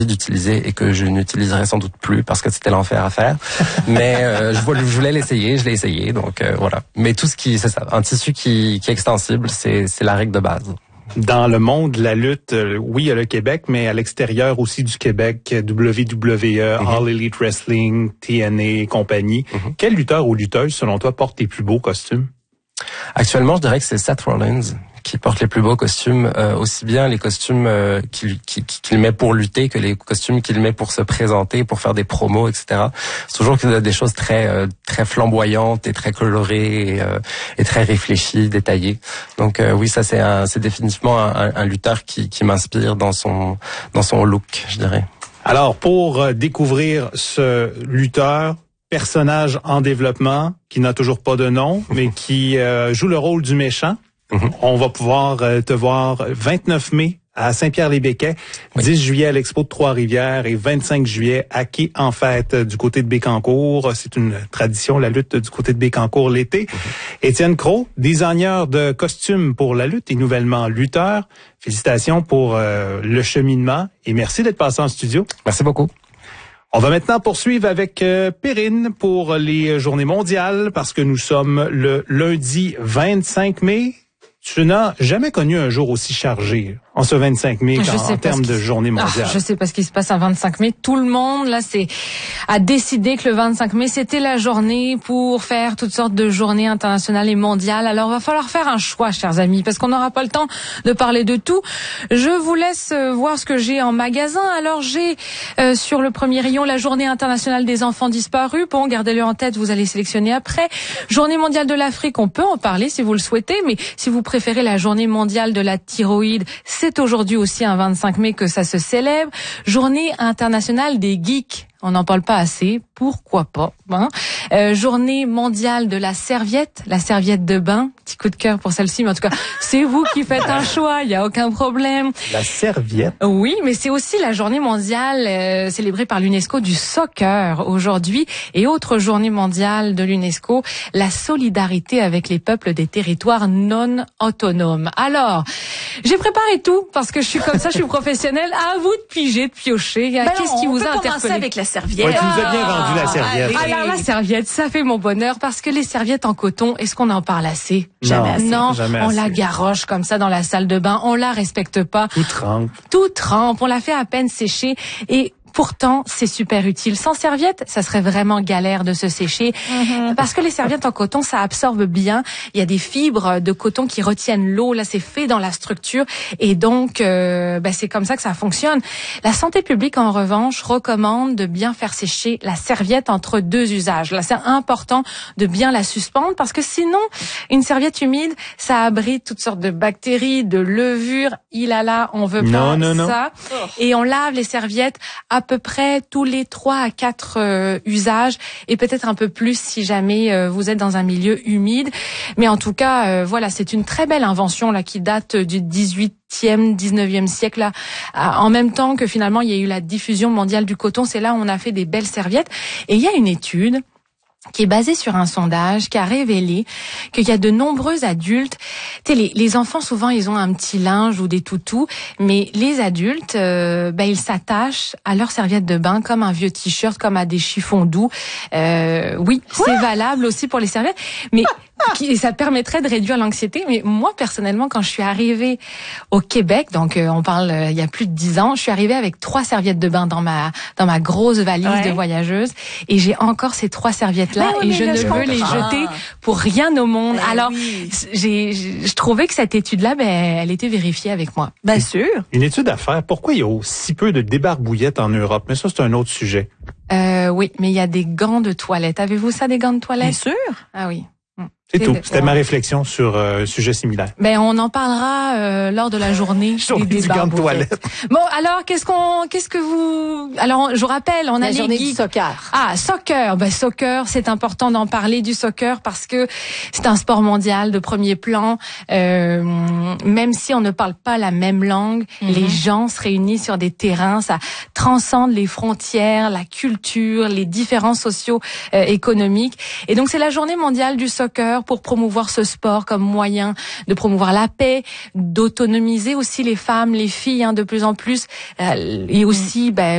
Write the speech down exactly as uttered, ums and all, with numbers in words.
d'utiliser et que je n'utiliserai sans doute plus parce que c'était l'enfer à faire. Mais euh, je voulais, je voulais l'essayer, je l'ai essayé, donc euh, voilà. Mais tout ce qui, c'est ça, un tissu qui, qui est extensible, c'est, c'est la règle de base. Dans le monde de la lutte, euh, oui, il y a le Québec, mais à l'extérieur aussi du Québec, W W E, mm-hmm. All Elite Wrestling, T N A et compagnie. Mm-hmm. Quel lutteur ou lutteuse, selon toi, porte les plus beaux costumes? Actuellement, je dirais que c'est Seth Rollins qui porte les plus beaux costumes, euh, aussi bien les costumes euh, qu'il, qu'il, qu'il met pour lutter que les costumes qu'il met pour se présenter, pour faire des promos, et cetera. C'est toujours des choses très euh, très flamboyantes et très colorées et, euh, et très réfléchies, détaillées. Donc euh, oui, ça c'est un, c'est définitivement un, un lutteur qui, qui m'inspire dans son dans son look, je dirais. Alors pour euh, découvrir ce lutteur, personnage en développement, qui n'a toujours pas de nom, mais qui euh, joue le rôle du méchant. Mm-hmm. On va pouvoir euh, te voir vingt-neuf mai à Saint-Pierre-les-Béquets, oui. dix juillet à l'Expo de Trois-Rivières et vingt-cinq juillet à Quai en Fête du côté de Bécancour. C'est une tradition, la lutte du côté de Bécancour l'été. Mm-hmm. Étienne Crow, designer de costumes pour la lutte et nouvellement lutteur. Félicitations pour euh, le cheminement et merci d'être passé en studio. Merci beaucoup. On va maintenant poursuivre avec euh, Perrine pour les journées mondiales parce que nous sommes le lundi vingt-cinq mai. Tu n'as jamais connu un jour aussi chargé en ce vingt-cinq mai en, en termes de journée mondiale. Ah, je sais pas ce qui se passe un vingt-cinq mai. Tout le monde, là, c'est a décidé que le vingt-cinq mai, c'était la journée pour faire toutes sortes de journées internationales et mondiales. Alors, il va falloir faire un choix, chers amis, parce qu'on n'aura pas le temps de parler de tout. Je vous laisse voir ce que j'ai en magasin. Alors, j'ai euh, sur le premier rayon la journée internationale des enfants disparus. Bon, gardez-le en tête, vous allez sélectionner après. Journée mondiale de l'Afrique, on peut en parler si vous le souhaitez, mais si vous préférez la journée mondiale de la thyroïde, c'est aujourd'hui aussi un vingt-cinq mai que ça se célèbre. Journée internationale des geeks. On n'en parle pas assez, pourquoi pas, hein. Euh, journée mondiale de la serviette, la serviette de bain, petit coup de cœur pour celle-ci, mais en tout cas, c'est vous qui faites un choix, il y a aucun problème. La serviette? Oui, mais c'est aussi la journée mondiale euh, célébrée par l'UNESCO du soccer aujourd'hui et autre journée mondiale de l'UNESCO, la solidarité avec les peuples des territoires non autonomes. Alors, j'ai préparé tout parce que je suis comme ça, je suis professionnelle. À vous de piger, de piocher. Ben Qu'est-ce non, qui on vous peut a interpellé? avec la serviette. Ouais, tu nous as bien vendu la serviette. Ah, alors la serviette, ça fait mon bonheur parce que les serviettes en coton, est-ce qu'on en parle assez? Jamais assez. Non, jamais on assez. la garoche comme ça dans la salle de bain, on la respecte pas. Tout trempe. Tout trempe, on la fait à peine sécher et pourtant, c'est super utile. Sans serviette, ça serait vraiment galère de se sécher. Mm-hmm. Parce que les serviettes en coton, ça absorbe bien. Il y a des fibres de coton qui retiennent l'eau. Là, c'est fait dans la structure. Et donc, euh, ben, c'est comme ça que ça fonctionne. La santé publique, en revanche, recommande de bien faire sécher la serviette entre deux usages. Là, c'est important de bien la suspendre parce que sinon, une serviette humide, ça abrite toutes sortes de bactéries, de levures. Il a là, on veut non, pas non, ça. Non. Et on lave les serviettes à peu près tous les trois à quatre euh, usages et peut-être un peu plus si jamais euh, vous êtes dans un milieu humide. Mais en tout cas, euh, voilà, c'est une très belle invention là qui date du dix-huitième, dix-neuvième siècle. Là. En même temps que finalement, il y a eu la diffusion mondiale du coton, c'est là où on a fait des belles serviettes. Et il y a une étude qui est basé sur un sondage qui a révélé qu'il y a de nombreux adultes. Tu sais, les, les enfants souvent ils ont un petit linge ou des toutous, mais les adultes, euh, ben ils s'attachent à leur serviette de bain comme un vieux t-shirt, comme à des chiffons doux. Euh, oui, Quoi? C'est valable aussi pour les serviettes, mais qui, ça permettrait de réduire l'anxiété. Mais moi personnellement, quand je suis arrivée au Québec, donc euh, on parle euh, il y a plus de dix ans, je suis arrivée avec trois serviettes de bain dans ma dans ma grosse valise ouais. de voyageuse, et j'ai encore ces trois serviettes là oui, et je là, ne je veux comprends. les jeter pour rien au monde. Ben Alors, oui. j'ai, je trouvais que cette étude-là, ben, elle était vérifiée avec moi. Bien sûr. Une étude à faire. Pourquoi il y a aussi peu de débarbouillettes en Europe? Mais ça, c'est un autre sujet. Euh, oui, mais il y a des gants de toilette. Avez-vous ça, des gants de toilette? Bien sûr. Ah oui. C'est tout. C'était ouais. ma réflexion sur euh, un sujet similaire. Ben, on en parlera euh, lors de la journée, journée des du gant de toilette. Bon, alors, qu'est-ce qu'on, qu'est-ce que vous... Alors, je vous rappelle, on la a les journée geeks. du soccer. Ah, soccer. Ben, soccer, c'est important d'en parler du soccer parce que c'est un sport mondial de premier plan. Euh, même si on ne parle pas la même langue, mm-hmm. les gens se réunissent sur des terrains. Ça transcende les frontières, la culture, les différences socio-économiques. Et donc, c'est la journée mondiale du soccer pour promouvoir ce sport comme moyen de promouvoir la paix, d'autonomiser aussi les femmes, les filles, hein, de plus en plus, euh, et aussi, ben,